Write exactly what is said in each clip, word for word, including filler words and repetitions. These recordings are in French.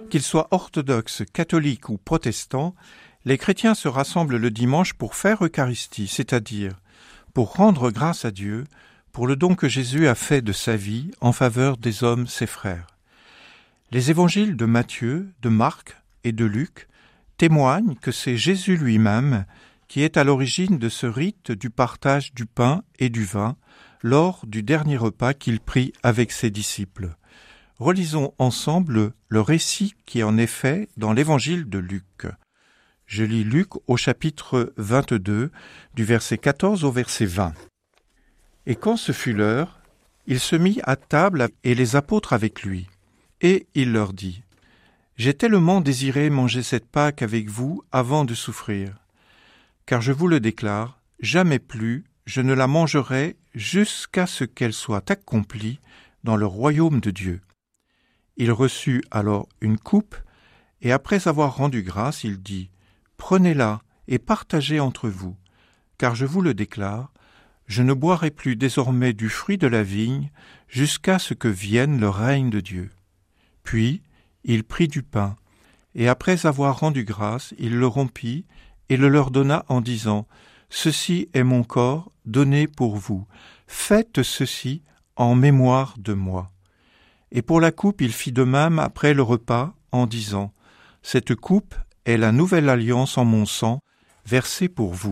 Qu'ils soient orthodoxes, catholiques ou protestants, les chrétiens se rassemblent le dimanche pour faire Eucharistie, c'est-à-dire pour rendre grâce à Dieu pour le don que Jésus a fait de sa vie en faveur des hommes, ses frères. Les évangiles de Matthieu, de Marc et de Luc témoignent que c'est Jésus lui-même qui est à l'origine de ce rite du partage du pain et du vin lors du dernier repas qu'il prit avec ses disciples. Relisons ensemble le récit qui en est fait dans l'évangile de Luc. Je lis Luc au chapitre vingt-deux, du verset quatorze au verset vingt. Et quand ce fut l'heure, il se mit à table et les apôtres avec lui. Et il leur dit : « J'ai tellement désiré manger cette Pâque avec vous avant de souffrir. Car je vous le déclare, jamais plus je ne la mangerai jusqu'à ce qu'elle soit accomplie dans le royaume de Dieu. » Il reçut alors une coupe, et après avoir rendu grâce, il dit : « Prenez-la et partagez entre vous, car je vous le déclare, je ne boirai plus désormais du fruit de la vigne jusqu'à ce que vienne le règne de Dieu. » Puis il prit du pain, et après avoir rendu grâce, il le rompit et le leur donna en disant : « Ceci est mon corps donné pour vous. Faites ceci en mémoire de moi. » Et pour la coupe, il fit de même après le repas en disant : « Cette coupe est la nouvelle alliance en mon sang, versée pour vous. »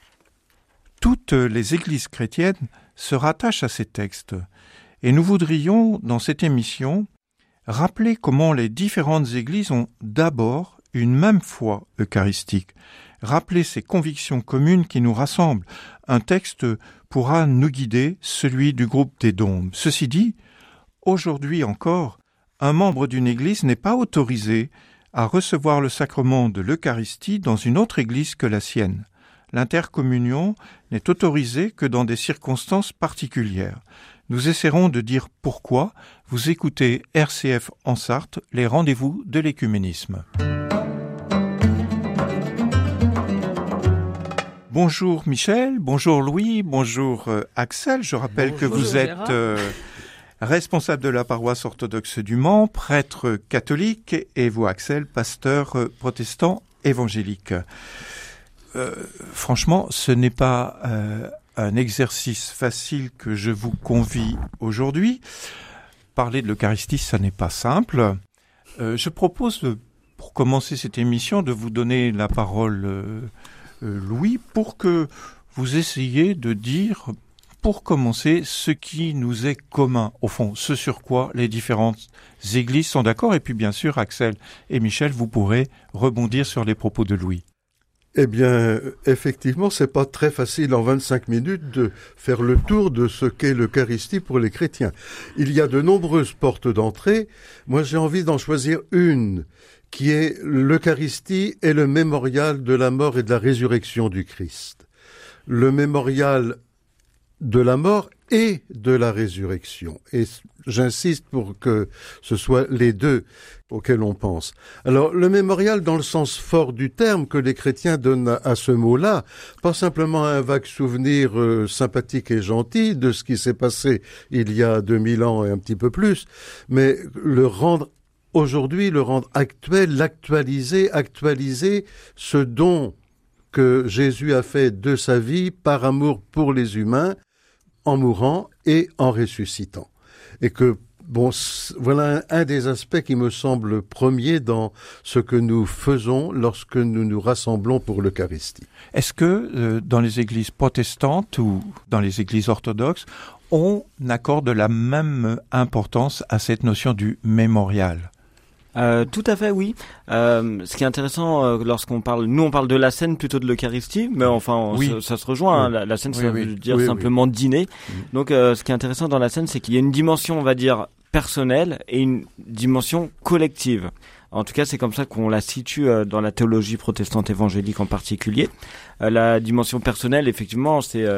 Toutes les églises chrétiennes se rattachent à ces textes, et nous voudrions, dans cette émission, rappeler comment les différentes églises ont d'abord une même foi eucharistique, rappeler ces convictions communes qui nous rassemblent. Un texte pourra nous guider, celui du groupe des Dombes. Ceci dit, aujourd'hui encore, un membre d'une église n'est pas autorisé à recevoir le sacrement de l'Eucharistie dans une autre église que la sienne. L'intercommunion n'est autorisée que dans des circonstances particulières. Nous essaierons de dire pourquoi. Vous écoutez R C F en Sarthe, les rendez-vous de l'écuménisme. Bonjour Michel, bonjour Louis, bonjour euh, Axel. Je rappelle bonjour, que vous êtes euh, responsable de la paroisse orthodoxe du Mans, prêtre catholique, et vous Axel, pasteur euh, protestant évangélique. Euh, franchement, ce n'est pas euh, un exercice facile que je vous convie aujourd'hui. Parler de l'Eucharistie, ça n'est pas simple. Euh, je propose, de, pour commencer cette émission, de vous donner la parole, euh, euh, Louis, pour que vous essayiez de dire, pour commencer, ce qui nous est commun, au fond, ce sur quoi les différentes églises sont d'accord. Et puis, bien sûr, Axel et Michel, vous pourrez rebondir sur les propos de Louis. Eh bien, effectivement, c'est pas très facile en vingt-cinq minutes de faire le tour de ce qu'est l'Eucharistie pour les chrétiens. Il y a de nombreuses portes d'entrée. Moi, j'ai envie d'en choisir une, qui est l'Eucharistie et le mémorial de la mort et de la résurrection du Christ. Le mémorial de la mort et de la résurrection. Et j'insiste pour que ce soit les deux auxquels on pense. Alors, le mémorial dans le sens fort du terme que les chrétiens donnent à ce mot-là, pas simplement un vague souvenir euh, sympathique et gentil de ce qui s'est passé il y a deux mille ans et un petit peu plus, mais le rendre aujourd'hui, le rendre actuel, l'actualiser, actualiser ce don que Jésus a fait de sa vie par amour pour les humains, en mourant et en ressuscitant. Et que, bon, voilà un, un des aspects qui me semble premier dans ce que nous faisons lorsque nous nous rassemblons pour l'Eucharistie. Est-ce que euh, dans les églises protestantes ou dans les églises orthodoxes, on accorde la même importance à cette notion du mémorial ? Euh, tout à fait, oui. Euh, ce qui est intéressant, euh, lorsqu'on parle, nous on parle de la scène plutôt de l'Eucharistie, mais enfin on, oui. ça, ça se rejoint. Oui. Hein, la, la scène, oui, ça oui. veut dire oui, simplement oui. dîner. Oui. Donc, euh, ce qui est intéressant dans la scène, c'est qu'il y a une dimension, on va dire, personnelle et une dimension collective. En tout cas, c'est comme ça qu'on la situe euh, dans la théologie protestante évangélique en particulier. Euh, la dimension personnelle, effectivement, c'est euh,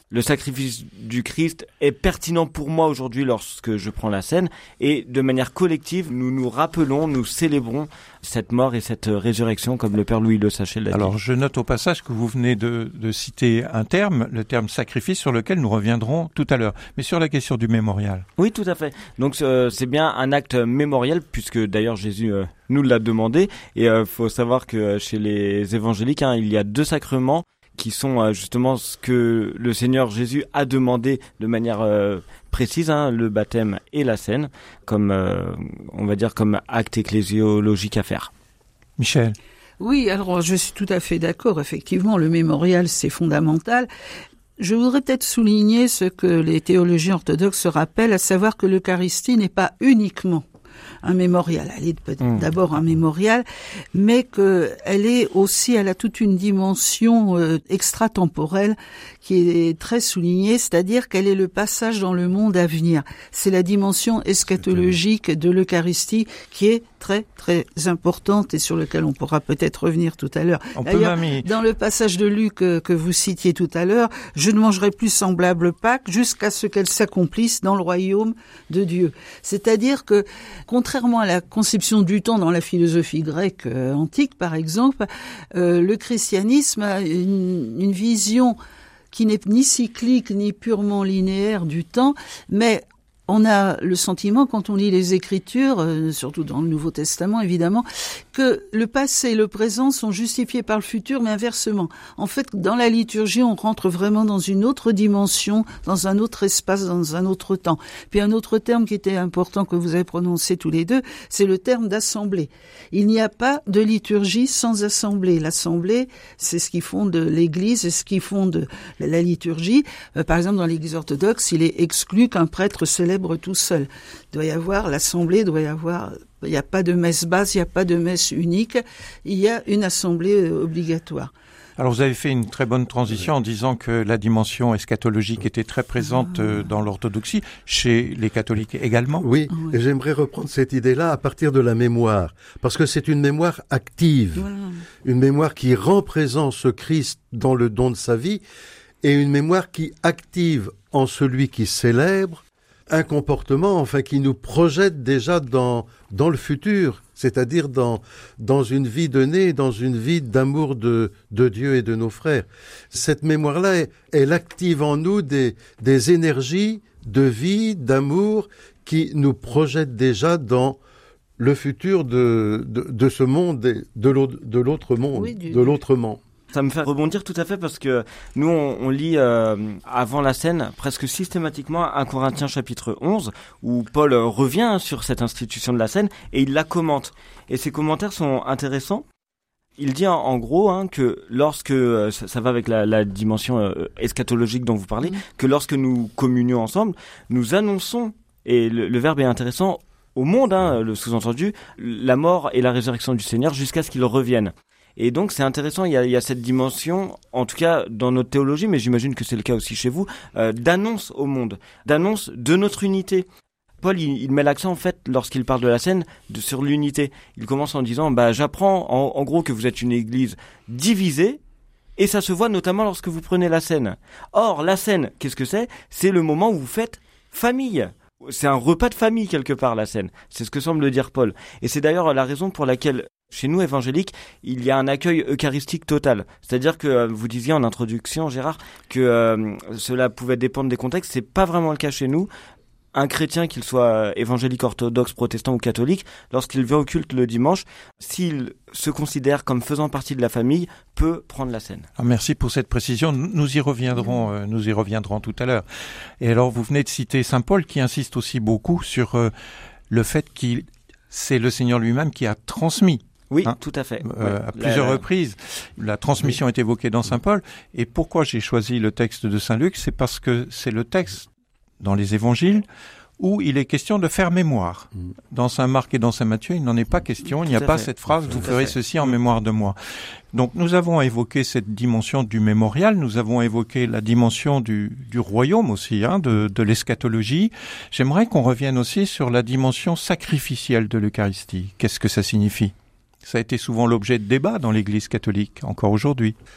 le sacrifice du Christ est pertinent pour moi aujourd'hui lorsque je prends la scène, et de manière collective, nous nous rappelons, nous célébrons cette mort et cette résurrection, comme le Père Louis Le Sachet l'a dit. Alors, je note au passage que vous venez de, de citer un terme, le terme sacrifice, sur lequel nous reviendrons tout à l'heure. Mais sur la question du mémorial. Oui, tout à fait. Donc, euh, c'est bien un acte mémoriel, puisque d'ailleurs Jésus euh, nous l'a demandé. Et il euh, faut savoir que chez les évangéliques, hein, il y a deux sacrements qui sont euh, justement ce que le Seigneur Jésus a demandé de manière euh, précise, hein, le baptême et la scène, comme euh, on va dire comme acte ecclésiologique à faire. Michel. Oui, alors je suis tout à fait d'accord. Effectivement, le mémorial, c'est fondamental. Je voudrais peut-être souligner ce que les théologiens orthodoxes se rappellent, à savoir que l'Eucharistie n'est pas uniquement un mémorial. Elle est peut-être mmh. d'abord un mémorial, mais qu'elle est aussi, elle a toute une dimension euh, extratemporelle qui est très soulignée, c'est-à-dire qu'elle est le passage dans le monde à venir. C'est la dimension eschatologique de l'Eucharistie qui est très très importante et sur laquelle on pourra peut-être revenir tout à l'heure. On D'ailleurs, peut dans le passage de Luc que, que vous citiez tout à l'heure, je ne mangerai plus semblable Pâques jusqu'à ce qu'elle s'accomplisse dans le royaume de Dieu. C'est-à-dire que, contrairement à la conception du temps dans la philosophie grecque euh, antique, par exemple, euh, le christianisme a une, une vision qui n'est ni cyclique ni purement linéaire du temps, mais on a le sentiment, quand on lit les Écritures, euh, surtout dans le Nouveau Testament évidemment, que le passé et le présent sont justifiés par le futur, mais inversement. En fait, dans la liturgie, on rentre vraiment dans une autre dimension, dans un autre espace, dans un autre temps. Puis un autre terme qui était important que vous avez prononcé tous les deux, c'est le terme d'assemblée. Il n'y a pas de liturgie sans assemblée. L'assemblée, c'est ce qui fonde l'Église, c'est ce qui fonde la liturgie. Euh, par exemple, dans l'Église orthodoxe, il est exclu qu'un prêtre célèbre tout seul. Il doit y avoir l'assemblée, il doit y avoir, il n'y a pas de messe basse, il n'y a pas de messe unique, il y a une assemblée obligatoire. Alors vous avez fait une très bonne transition en disant que la dimension eschatologique était très présente ah. dans l'orthodoxie, chez les catholiques également. Oui, oui, et j'aimerais reprendre cette idée-là à partir de la mémoire, parce que c'est une mémoire active, voilà. Une mémoire qui rend présent ce Christ dans le don de sa vie, et une mémoire qui active en celui qui célèbre un comportement, enfin, qui nous projette déjà dans dans le futur, c'est-à-dire dans dans une vie donnée, dans une vie d'amour de de Dieu et de nos frères. Cette mémoire-là, elle active en nous des des énergies de vie, d'amour, qui nous projettent déjà dans le futur de de, de ce monde, de l'autre de l'autre monde, oui, du... de l'autrement. Ça me fait rebondir tout à fait parce que nous, on, on lit euh, avant la scène presque systématiquement un Corinthiens chapitre onze où Paul euh, revient sur cette institution de la scène et il la commente. Et ces commentaires sont intéressants. Il dit en, en gros hein, que lorsque, euh, ça, ça va avec la, la dimension euh, eschatologique dont vous parlez, mmh. que lorsque nous communions ensemble, nous annonçons, et le, le verbe est intéressant, au monde, hein, le sous-entendu, la mort et la résurrection du Seigneur jusqu'à ce qu'il revienne. Et donc c'est intéressant, il y a, il y a cette dimension, en tout cas dans notre théologie, mais j'imagine que c'est le cas aussi chez vous, euh, d'annonce au monde, d'annonce de notre unité. Paul, il, il met l'accent en fait, lorsqu'il parle de la scène, de, sur l'unité. Il commence en disant, bah j'apprends en, en gros que vous êtes une église divisée, et ça se voit notamment lorsque vous prenez la scène. Or, la scène, qu'est-ce que c'est ? C'est le moment où vous faites famille. C'est un repas de famille quelque part, la scène. C'est ce que semble dire Paul. Et c'est d'ailleurs la raison pour laquelle chez nous, évangéliques, il y a un accueil eucharistique total. C'est-à-dire que euh, vous disiez en introduction, Gérard, que euh, cela pouvait dépendre des contextes. C'est pas vraiment le cas chez nous. Un chrétien, qu'il soit évangélique, orthodoxe, protestant ou catholique, lorsqu'il vient au culte le dimanche, s'il se considère comme faisant partie de la famille, peut prendre la scène. Alors merci pour cette précision. Nous y reviendrons, euh, nous y reviendrons tout à l'heure. Et alors, vous venez de citer saint Paul, qui insiste aussi beaucoup sur euh, le fait qu'il c'est le Seigneur lui-même qui a transmis. Oui, hein, tout à fait. Euh, ouais. À plusieurs la, reprises, la transmission oui. est évoquée dans saint Paul. Et pourquoi j'ai choisi le texte de saint Luc ? C'est parce que c'est le texte dans les évangiles où il est question de faire mémoire. Mmh. Dans saint Marc et dans saint Matthieu, il n'en est pas question. Il n'y a pas fait. cette phrase « Vous ferez ceci en mémoire de moi ». Donc nous avons évoqué cette dimension du mémorial, nous avons évoqué la dimension du, du royaume aussi, hein, de, de l'eschatologie. J'aimerais qu'on revienne aussi sur la dimension sacrificielle de l'Eucharistie. Qu'est-ce que ça signifie ? Ça a été souvent l'objet de débats dans l'Église catholique, encore aujourd'hui.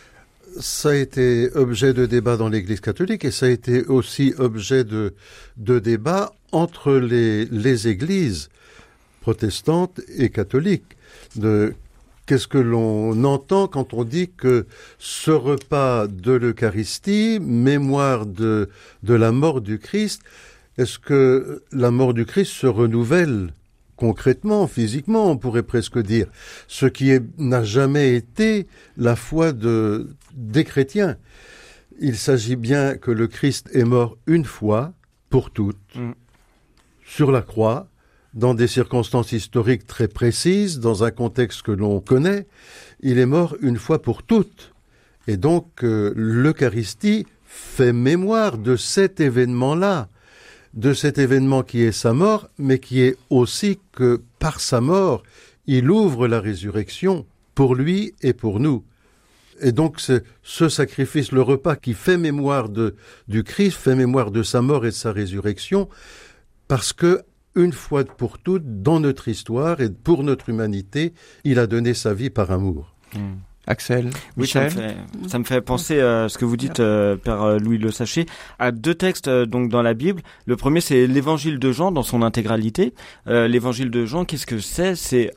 ça a été objet de débat dans l'Église catholique et ça a été aussi objet de, de débat entre les, les églises protestantes et catholiques. De, qu'est-ce que l'on entend quand on dit que ce repas de l'Eucharistie, mémoire de, de la mort du Christ, est-ce que la mort du Christ se renouvelle concrètement, physiquement, on pourrait presque dire, ce qui est, n'a jamais été la foi de, des chrétiens. Il s'agit bien que le Christ est mort une fois pour toutes, mmh. sur la croix, dans des circonstances historiques très précises, dans un contexte que l'on connaît. Il est mort une fois pour toutes. Et donc, euh, l'Eucharistie fait mémoire de cet événement-là, de cet événement qui est sa mort, mais qui est aussi que par sa mort, il ouvre la résurrection pour lui et pour nous. Et donc c'est ce sacrifice, le repas qui fait mémoire de, du Christ, fait mémoire de sa mort et de sa résurrection, parce que une fois pour toutes, dans notre histoire et pour notre humanité, il a donné sa vie par amour. Mmh. Axel, oui, Michel. ça me fait, ça me fait penser à ce que vous dites, euh, Père Louis Le Sachet, à deux textes euh, donc dans la Bible. Le premier, c'est l'Évangile de Jean dans son intégralité. Euh, L'Évangile de Jean, qu'est-ce que c'est ? C'est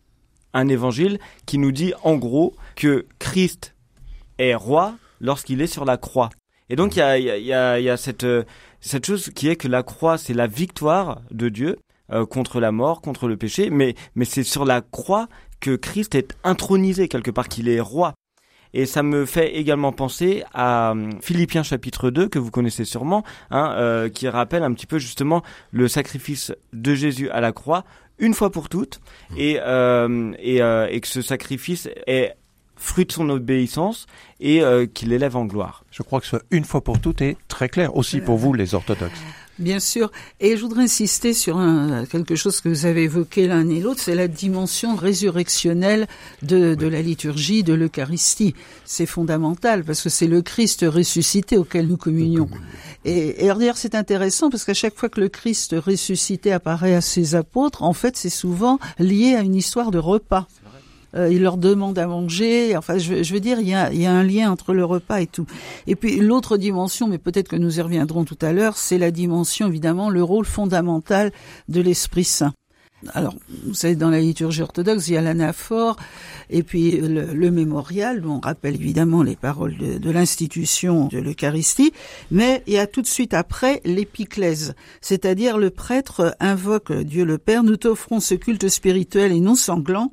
un évangile qui nous dit en gros que Christ est roi lorsqu'il est sur la croix. Et donc il y a, il y a, il y a cette, cette chose qui est que la croix, c'est la victoire de Dieu euh, contre la mort, contre le péché, mais, mais c'est sur la croix que Christ est intronisé quelque part, qu'il est roi. Et ça me fait également penser à Philippiens chapitre deux, que vous connaissez sûrement, hein, euh, qui rappelle un petit peu justement le sacrifice de Jésus à la croix, une fois pour toutes, et, euh, et, euh, et que ce sacrifice est fruit de son obéissance et euh, qu'il l'élève en gloire. Je crois que ce une fois pour toutes est très clair, aussi pour vous les orthodoxes. Bien sûr. Et je voudrais insister sur un, quelque chose que vous avez évoqué l'un et l'autre, c'est la dimension résurrectionnelle de, de la liturgie, de l'Eucharistie. C'est fondamental parce que c'est le Christ ressuscité auquel nous communions. Et, et d'ailleurs, c'est intéressant parce qu'à chaque fois que le Christ ressuscité apparaît à ses apôtres, en fait, c'est souvent lié à une histoire de repas. Euh, il leur demande à manger. Enfin, je, je veux dire, il y a, il y a un lien entre le repas et tout. Et puis l'autre dimension, mais peut-être que nous y reviendrons tout à l'heure, c'est la dimension, évidemment, le rôle fondamental de l'Esprit Saint. Alors, vous savez, dans la liturgie orthodoxe, il y a l'anaphore et puis le, le mémorial, où on rappelle évidemment les paroles de, de l'institution de l'Eucharistie, mais il y a tout de suite après l'épiclèse, c'est-à-dire le prêtre invoque Dieu le Père, nous t'offrons ce culte spirituel et non sanglant,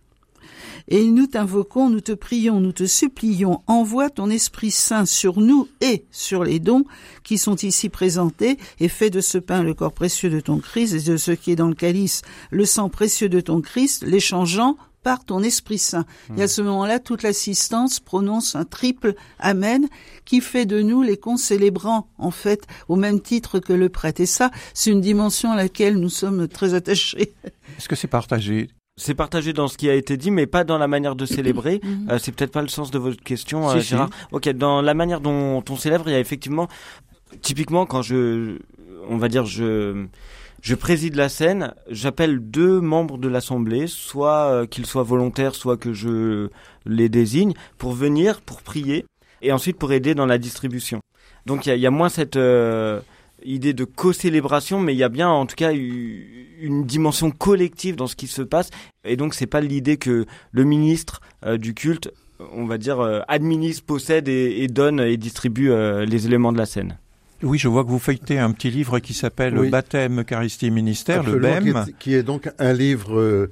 et nous t'invoquons, nous te prions, nous te supplions, envoie ton Esprit Saint sur nous et sur les dons qui sont ici présentés, et fais de ce pain le corps précieux de ton Christ, et de ce qui est dans le calice le sang précieux de ton Christ, les changeant par ton Esprit Saint. Mmh. Et à ce moment-là, toute l'assistance prononce un triple Amen, qui fait de nous les concélébrants, en fait, au même titre que le prêtre. Et ça, c'est une dimension à laquelle nous sommes très attachés. Est-ce que c'est partagé ? C'est partagé dans ce qui a été dit, mais pas dans la manière de célébrer. Mm-hmm. Euh, c'est peut-être pas le sens de votre question, euh, si, Gérard. Si. Ok, dans la manière dont on célèbre, il y a effectivement, typiquement, quand je, on va dire, je, je préside la scène, j'appelle deux membres de l'assemblée, soit euh, qu'ils soient volontaires, soit que je les désigne, pour venir, pour prier, et ensuite pour aider dans la distribution. Donc il y a, il y a moins cette euh, idée de co-célébration, mais il y a bien en tout cas une dimension collective dans ce qui se passe, et donc c'est pas l'idée que le ministre euh, du culte, on va dire, euh, administre, possède et, et donne et distribue euh, les éléments de la scène. Oui, je vois que vous feuilletez un petit livre qui s'appelle oui. Baptême, Eucharistie, Ministère, Absolument, le B E M. Qui est, qui est donc un livre euh,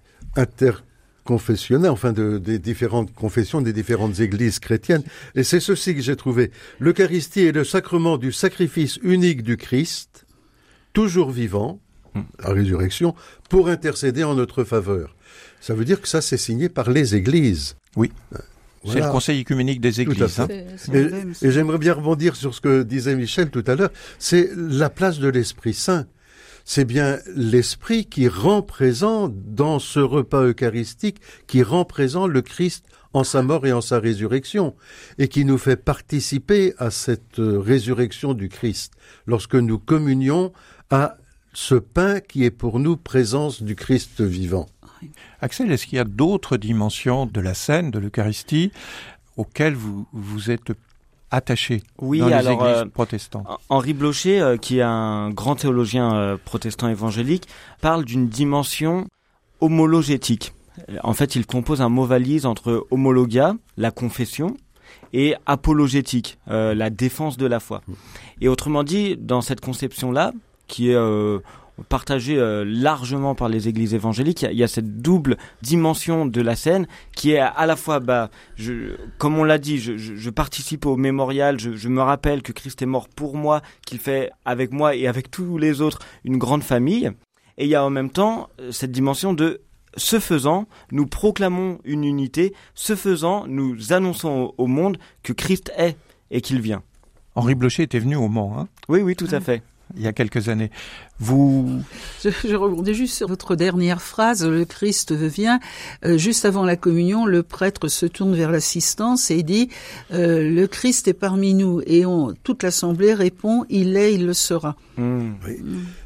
interconfessionnel, enfin de, des différentes confessions, des différentes églises chrétiennes. Et c'est ceci que j'ai trouvé. L'Eucharistie est le sacrement du sacrifice unique du Christ, toujours vivant, la résurrection, pour intercéder en notre faveur. Ça veut dire que ça, c'est signé par les églises. Oui. Voilà. C'est le Conseil œcuménique des églises. Hein. C'est, c'est et, même, et j'aimerais bien rebondir sur ce que disait Michel tout à l'heure. C'est la place de l'Esprit Saint. C'est bien l'Esprit qui rend présent dans ce repas eucharistique, qui rend présent le Christ en sa mort et en sa résurrection, et qui nous fait participer à cette résurrection du Christ, lorsque nous communions à ce pain qui est pour nous présence du Christ vivant. Axel, est-ce qu'il y a d'autres dimensions de la scène, de l'Eucharistie, auquel vous vous êtes attaché oui, dans les alors, églises euh, protestantes. Henri Blocher, euh, qui est un grand théologien euh, protestant évangélique, parle d'une dimension homologétique. En fait, il compose un mot valise entre homologia, la confession, et apologétique, euh, la défense de la foi. Et autrement dit, dans cette conception-là, qui est euh, partagée euh, largement par les églises évangéliques, il y, y a cette double dimension de la scène qui est à la fois, bah, je, comme on l'a dit, je, je, je participe au mémorial, je, je me rappelle que Christ est mort pour moi, qu'il fait avec moi et avec tous les autres une grande famille. Et il y a en même temps cette dimension de ce faisant, nous proclamons une unité. Ce faisant, nous annonçons au, au monde que Christ est et qu'il vient. Henri Blocher était venu au Mans, hein ? Oui, oui, tout à fait. Il y a quelques années. Vous... Je, je rebondis juste sur votre dernière phrase, le Christ vient. Euh, juste avant la communion, le prêtre se tourne vers l'assistance et dit euh, « Le Christ est parmi nous ». Et on, toute l'assemblée répond « Il est, il le sera mmh. ». Oui.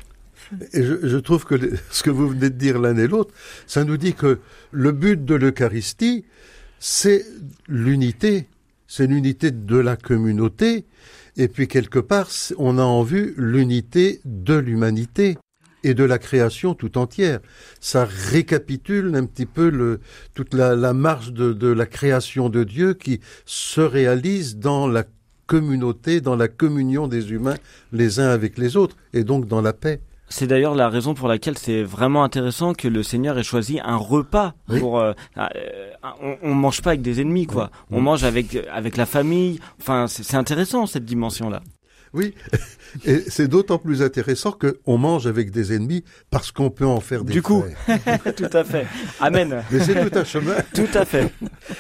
Et je, je trouve que les, ce que vous venez de dire l'un et l'autre, ça nous dit que le but de l'Eucharistie, c'est l'unité, c'est l'unité de la communauté, et puis quelque part, on a en vue l'unité de l'humanité et de la création tout entière. Ça récapitule un petit peu le, toute la, la marche de, de la création de Dieu qui se réalise dans la communauté, dans la communion des humains les uns avec les autres, et donc dans la paix. C'est d'ailleurs la raison pour laquelle c'est vraiment intéressant que le Seigneur ait choisi un repas oui. pour. Euh, euh, on, on mange pas avec des ennemis, quoi. Oui. On mange avec avec la famille. Enfin, c'est, c'est intéressant cette dimension-là. Oui, et c'est d'autant plus intéressant qu'on mange avec des ennemis parce qu'on peut en faire des du coup. frères. Tout à fait. Amen. Mais c'est tout un chemin. Tout à fait.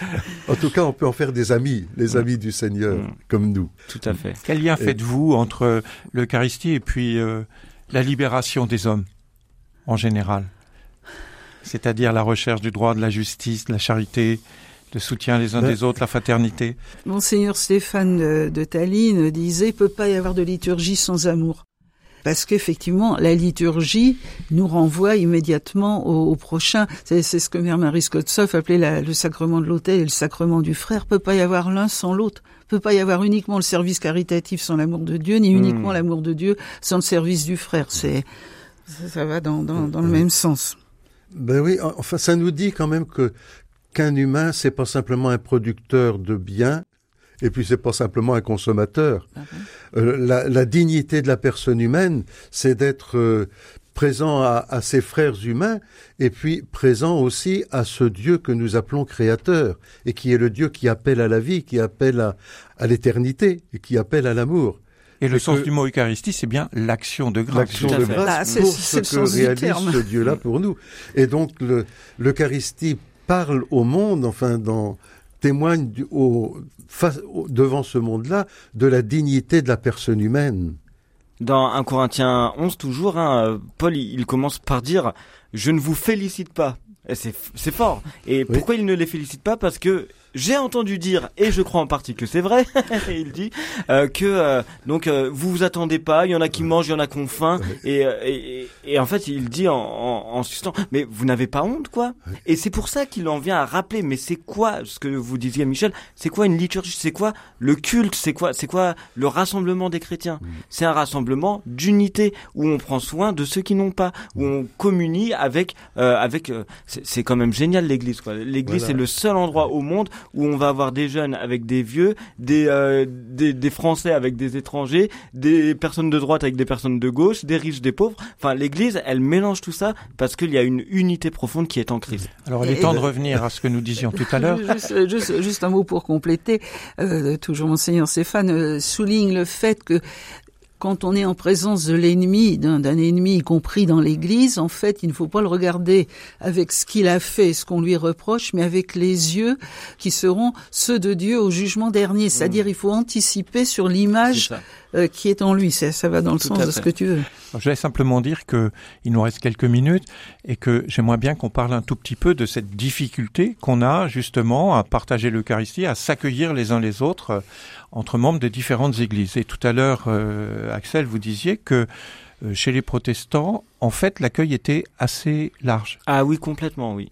En tout cas, on peut en faire des amis, les amis du Seigneur, mmh. comme nous. Tout à fait. Quel lien et... faites-vous entre l'Eucharistie et puis euh, la libération des hommes, en général, c'est-à-dire la recherche du droit, de la justice, de la charité, le soutien les uns ben, des autres, la fraternité. Monseigneur Stéphane de, de Tallinn disait « Il ne peut pas y avoir de liturgie sans amour ». Parce qu'effectivement, la liturgie nous renvoie immédiatement au, au prochain. C'est, c'est ce que Mère Marie Skottsov appelait la, le sacrement de l'autel et le sacrement du frère. Il ne peut pas y avoir l'un sans l'autre. Il ne peut pas y avoir uniquement le service caritatif sans l'amour de Dieu, ni uniquement mmh. l'amour de Dieu sans le service du frère. C'est, ça, ça va dans, dans, dans le même sens. Ben oui, enfin, ça nous dit quand même que qu'un humain, c'est pas simplement un producteur de biens, et puis c'est pas simplement un consommateur. Ah oui. euh, la, la dignité de la personne humaine, c'est d'être euh, présent à, à ses frères humains, et puis présent aussi à ce Dieu que nous appelons créateur, et qui est le Dieu qui appelle à la vie, qui appelle à, à l'éternité, et qui appelle à l'amour. Et le et sens que, du mot Eucharistie, c'est bien l'action de grâce. L'action de grâce bah, c'est, pour c'est ce que réalise ce Dieu-là pour nous. Et donc le, l'Eucharistie parle au monde, enfin dans... témoigne du, au, face, au, devant ce monde-là de la dignité de la personne humaine. Dans un Corinthiens onze, toujours, hein, Paul il, il commence par dire « Je ne vous félicite pas ». Et c'est, c'est fort. Et oui. Pourquoi il ne les félicite pas ? Parce que j'ai entendu dire, et je crois en partie que c'est vrai, et il dit euh, que euh, donc euh, vous vous attendez pas, il y en a qui mangent, il y en a qui ont faim, et, et, et en fait il dit en, en, en suscitant, mais vous n'avez pas honte quoi ? Et c'est pour ça qu'il en vient à rappeler, mais c'est quoi ce que vous disiez Michel ? C'est quoi une liturgie ? C'est quoi le culte ? C'est quoi c'est quoi le rassemblement des chrétiens ? C'est un rassemblement d'unité où on prend soin de ceux qui n'ont pas, où on communie avec euh, avec. Euh, c'est, c'est quand même génial l'Église quoi. L'Église voilà. C'est le seul endroit au monde où on va avoir des jeunes avec des vieux, des, euh, des, des Français avec des étrangers, des personnes de droite avec des personnes de gauche, des riches, des pauvres. Enfin, l'Église, elle mélange tout ça parce qu'il y a une unité profonde qui est en Christ. Alors, il est temps de revenir à ce que nous disions tout à l'heure. Juste, juste, juste un mot pour compléter. Euh, toujours Monseigneur Stéphane euh, souligne le fait que quand on est en présence de l'ennemi, d'un, d'un ennemi y compris dans l'Église, en fait, il ne faut pas le regarder avec ce qu'il a fait, ce qu'on lui reproche, mais avec les yeux qui seront ceux de Dieu au jugement dernier. C'est-à-dire, mmh. il faut anticiper sur l'image euh, qui est en lui. Ça, ça va dans le Tout sens de ce que tu veux. Alors, je vais simplement dire que il nous reste quelques minutes et que j'aimerais bien qu'on parle un tout petit peu de cette difficulté qu'on a justement à partager l'Eucharistie, à s'accueillir les uns les autres euh, entre membres de différentes églises. Et tout à l'heure, euh, Axel, vous disiez que euh, chez les protestants, en fait, l'accueil était assez large. Ah oui, complètement, oui.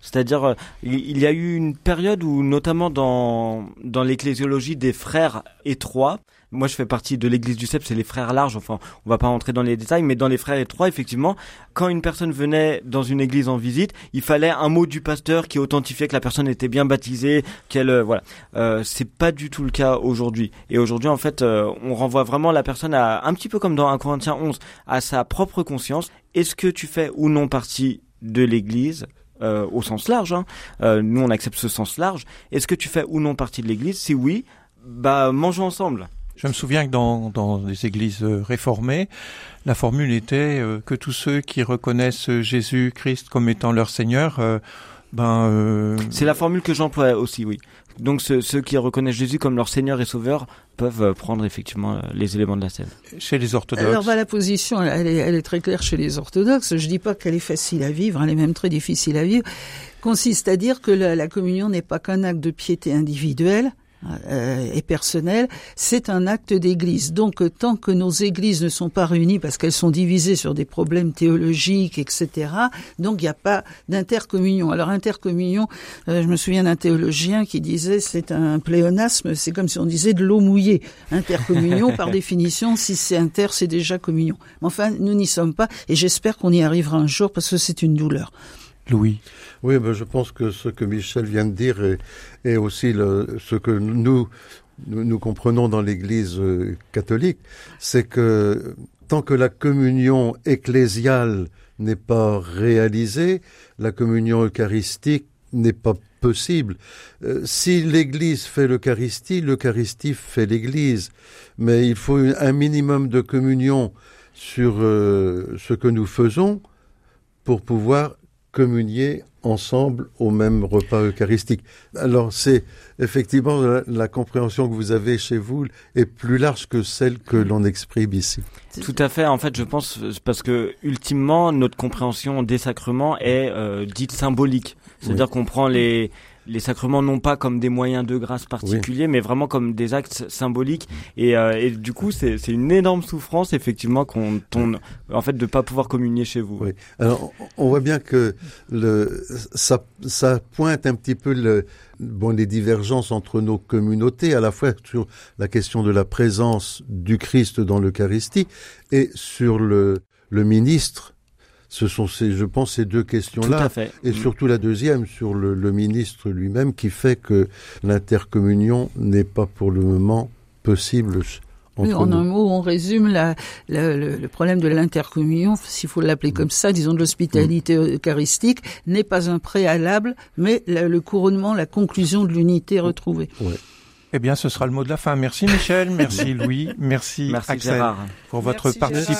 C'est-à-dire, il y a eu une période où, notamment dans dans l'ecclésiologie des frères étroits, moi je fais partie de l'église du Cep, c'est les frères larges, enfin on va pas rentrer dans les détails, mais dans les frères étroits, effectivement, quand une personne venait dans une église en visite, il fallait un mot du pasteur qui authentifiait que la personne était bien baptisée, qu'elle, euh, voilà. Euh, c'est pas du tout le cas aujourd'hui. Et aujourd'hui, en fait, euh, on renvoie vraiment la personne à, un petit peu comme dans un Corinthiens onze, à sa propre conscience. Est-ce que tu fais ou non partie de l'église? Euh, au sens large, hein. Euh, nous on accepte ce sens large. Est-ce que tu fais ou non partie de l'église? Si oui, bah mangeons ensemble. Je me souviens que dans, dans les églises réformées, la formule était euh, que tous ceux qui reconnaissent Jésus-Christ comme étant leur Seigneur, euh, ben... Euh... C'est la formule que j'emploie aussi, oui. Donc ceux, ceux qui reconnaissent Jésus comme leur Seigneur et Sauveur peuvent prendre effectivement les éléments de la scène. Chez les orthodoxes. Alors bah, la position, elle est, elle est très claire chez les orthodoxes. Je dis pas qu'elle est facile à vivre, elle est même très difficile à vivre. Consiste à dire que la, la communion n'est pas qu'un acte de piété individuelle euh, et personnel, c'est un acte d'église. Donc tant que nos églises ne sont pas réunies parce qu'elles sont divisées sur des problèmes théologiques, et cetera, donc il n'y a pas d'intercommunion. Alors intercommunion, euh, je me souviens d'un théologien qui disait c'est un pléonasme, c'est comme si on disait de l'eau mouillée. Intercommunion, par définition, si c'est inter, c'est déjà communion. Mais enfin, nous n'y sommes pas et j'espère qu'on y arrivera un jour parce que c'est une douleur. Louis. Oui, ben je pense que ce que Michel vient de dire est, est aussi le, ce que nous, nous, nous comprenons dans l'Église catholique, c'est que tant que la communion ecclésiale n'est pas réalisée, la communion eucharistique n'est pas possible. Euh, si l'Église fait l'Eucharistie, l'Eucharistie fait l'Église. Mais il faut un minimum de communion sur euh, ce que nous faisons pour pouvoir communier ensemble au même repas eucharistique. Alors c'est effectivement la, la compréhension que vous avez chez vous est plus large que celle que l'on exprime ici. Tout à fait. En fait, je pense parce que ultimement notre compréhension des sacrements est euh, dite symbolique. C'est-à-dire oui. qu'on prend les les sacrements non pas comme des moyens de grâce particuliers, oui. mais vraiment comme des actes symboliques. Et, euh, et du coup, c'est, c'est une énorme souffrance, effectivement, qu'on, ton, en fait, de pas pouvoir communier chez vous. Oui. Alors, on voit bien que le, ça, ça pointe un petit peu le, bon, les divergences entre nos communautés, à la fois sur la question de la présence du Christ dans l'Eucharistie et sur le, le ministre. Ce sont, ces, je pense, ces deux questions-là. Tout à fait. Et surtout la deuxième, sur le, le ministre lui-même, qui fait que l'intercommunion n'est pas pour le moment possible entre oui, en nous. un mot, on résume la, la, le, le problème de l'intercommunion, s'il faut l'appeler comme ça, disons de l'hospitalité mmh. eucharistique, n'est pas un préalable, mais la, le couronnement, la conclusion de l'unité retrouvée. Ouais. Eh bien, ce sera le mot de la fin. Merci Michel, merci Louis, merci, merci Axel Gérard. pour votre merci participation.